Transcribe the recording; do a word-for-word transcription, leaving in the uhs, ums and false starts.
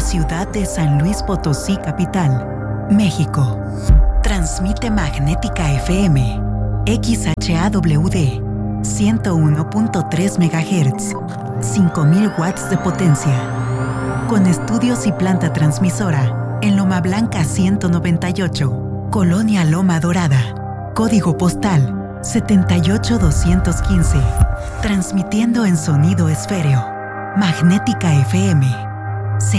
ciudad de San Luis Potosí, capital, México. Transmite Magnética F M, X H A W D, ciento uno punto tres megahertz, cinco mil watts de potencia. Con estudios y planta transmisora en Loma Blanca ciento noventa y ocho, Colonia Loma Dorada. Código postal setenta y ocho doscientos quince. Transmitiendo en sonido esféreo. Magnética F M.